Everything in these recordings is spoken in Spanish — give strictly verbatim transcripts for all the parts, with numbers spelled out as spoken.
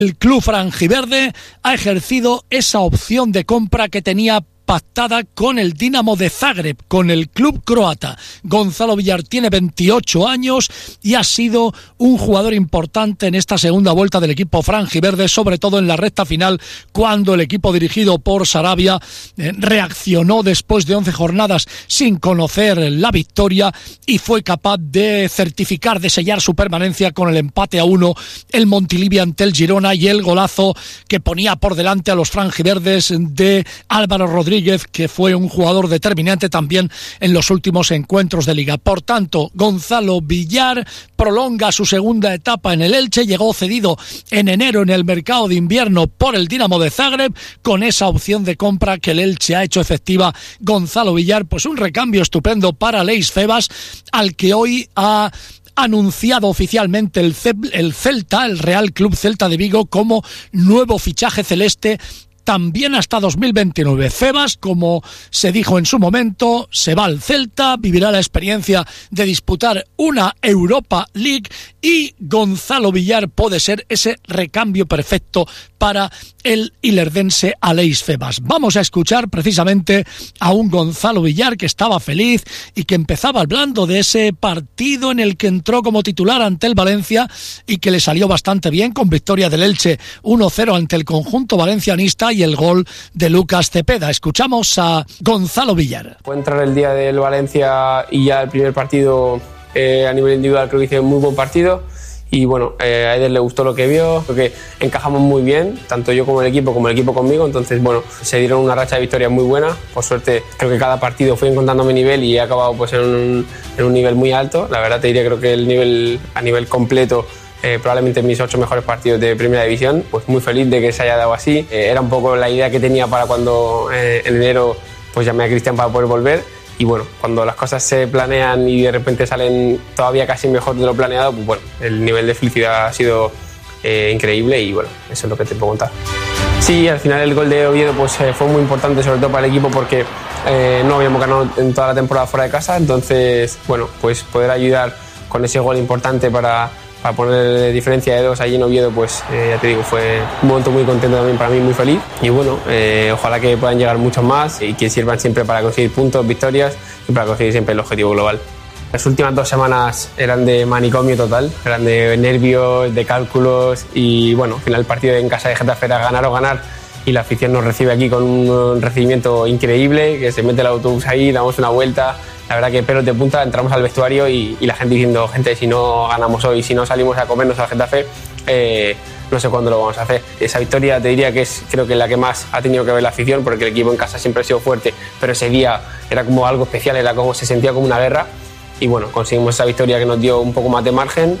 El club franjiverde ha ejercido esa opción de compra que tenía pactada con el Dinamo de Zagreb, con el club croata. Gonzalo Villar tiene veintiocho años y ha sido un jugador importante en esta segunda vuelta del equipo franjiverde, sobre todo en la recta final, cuando el equipo dirigido por Sarabia eh, reaccionó después de once jornadas sin conocer la victoria y fue capaz de certificar, de sellar su permanencia con el empate a uno, el Montilivi ante el Girona y el golazo que ponía por delante a los franjiverdes de Álvaro Rodríguez, que fue un jugador determinante también en los últimos encuentros de Liga. Por tanto, Gonzalo Villar prolonga su segunda etapa en el Elche, llegó cedido en enero en el mercado de invierno por el Dinamo de Zagreb, con esa opción de compra que el Elche ha hecho efectiva. Gonzalo Villar, pues un recambio estupendo para Leis Febas, al que hoy ha anunciado oficialmente el, Ce- el Celta, el Real Club Celta de Vigo, como nuevo fichaje celeste también hasta dos mil veintinueve. Febas, como se dijo en su momento, se va al Celta, vivirá la experiencia de disputar una Europa League y Gonzalo Villar puede ser ese recambio perfecto para el ilerdense Aleix Febas. Vamos a escuchar precisamente a un Gonzalo Villar que estaba feliz y que empezaba hablando de ese partido en el que entró como titular ante el Valencia y que le salió bastante bien, con victoria del Elche uno cero ante el conjunto valencianista y el gol de Lucas Cepeda. Escuchamos a Gonzalo Villar. Fue entrar el día del Valencia y ya el primer partido eh, a nivel individual creo que hice un muy buen partido. Y bueno, eh, a Eder le gustó lo que vio, creo que encajamos muy bien, tanto yo como el equipo, como el equipo conmigo, entonces bueno, se dieron una racha de victorias muy buena, por suerte creo que cada partido fui encontrando mi nivel y he acabado pues en un, en un nivel muy alto, la verdad te diría creo que el nivel a nivel completo, eh, probablemente mis ocho mejores partidos de Primera División, pues muy feliz de que se haya dado así, eh, era un poco la idea que tenía para cuando eh, en enero pues llamé a Cristian para poder volver. Y bueno, cuando las cosas se planean y de repente salen todavía casi mejor de lo planeado, pues bueno, el nivel de felicidad ha sido eh, increíble y bueno, eso es lo que te puedo contar. Sí, al final el gol de Oviedo pues eh, fue muy importante, sobre todo para el equipo, porque eh, no habíamos ganado en toda la temporada fuera de casa, entonces bueno, pues poder ayudar con ese gol importante para, para poner diferencia de dos allí en Oviedo, pues eh, ya te digo, fue un momento muy contento también para mí, muy feliz. Y bueno, eh, ojalá que puedan llegar muchos más y que sirvan siempre para conseguir puntos, victorias y para conseguir siempre el objetivo global. Las últimas dos semanas eran de manicomio total, eran de nervios, de cálculos y bueno, al final el partido en casa de Getafe era ganar o ganar y la afición nos recibe aquí con un recibimiento increíble, que se mete el autobús ahí, damos una vuelta. La verdad que pelos de punta, entramos al vestuario y, y la gente diciendo, gente, si no ganamos hoy, si no salimos a comernos al Getafe, eh, no sé cuándo lo vamos a hacer. Esa victoria te diría que es creo que la que más ha tenido que ver la afición, porque el equipo en casa siempre ha sido fuerte, pero ese día era como algo especial, era como se sentía como una guerra y bueno, conseguimos esa victoria que nos dio un poco más de margen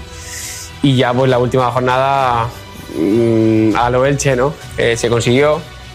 y ya pues la última jornada mmm, a lo Elche, ¿no? Eh, se consiguió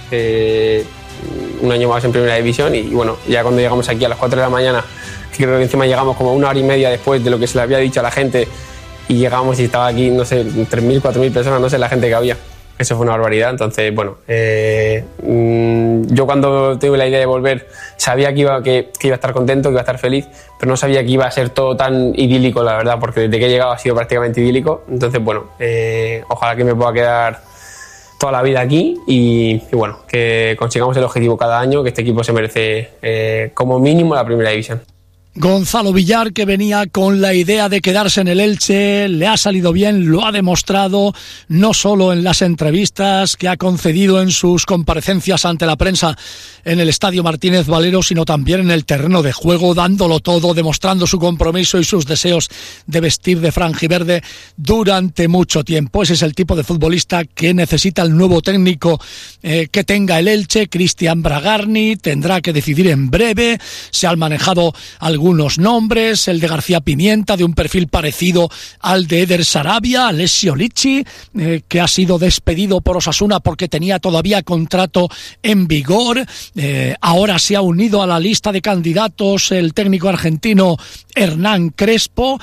eh, un año más en Primera División y bueno, ya cuando llegamos aquí a las cuatro de la mañana, creo que encima llegamos como una hora y media después de lo que se le había dicho a la gente y llegamos y estaba aquí, no sé, tres mil, cuatro mil personas, no sé la gente que había. Eso fue una barbaridad, entonces, bueno, eh, mmm, yo cuando tuve la idea de volver sabía que iba, que, que iba a estar contento, que iba a estar feliz, pero no sabía que iba a ser todo tan idílico, la verdad, porque desde que he llegado ha sido prácticamente idílico, entonces, bueno, eh, ojalá que me pueda quedar toda la vida aquí y, y bueno, que consigamos el objetivo cada año, que este equipo se merece eh, como mínimo la Primera División. Gonzalo Villar, que venía con la idea de quedarse en el Elche, le ha salido bien, lo ha demostrado no solo en las entrevistas que ha concedido en sus comparecencias ante la prensa en el Estadio Martínez Valero, sino también en el terreno de juego, dándolo todo, demostrando su compromiso y sus deseos de vestir de franjiverde durante mucho tiempo. Ese es el tipo de futbolista que necesita el nuevo técnico eh, que tenga el Elche, Cristian Bragarni. Tendrá que decidir en breve. Se han manejado algunos algunos nombres, el de García Pimienta, de un perfil parecido al de Eder Sarabia, Alessio Licci, eh, que ha sido despedido por Osasuna porque tenía todavía contrato en vigor. Eh, ahora se ha unido a la lista de candidatos el técnico argentino Hernán Crespo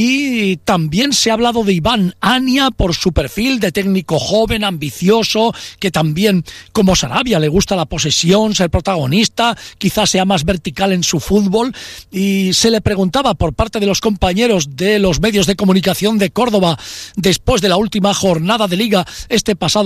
y también se ha hablado de Iván Ania por su perfil de técnico joven, ambicioso, que también, como Sarabia, le gusta la posesión, ser protagonista, quizás sea más vertical en su fútbol y y se le preguntaba por parte de los compañeros de los medios de comunicación de Córdoba después de la última jornada de Liga este pasado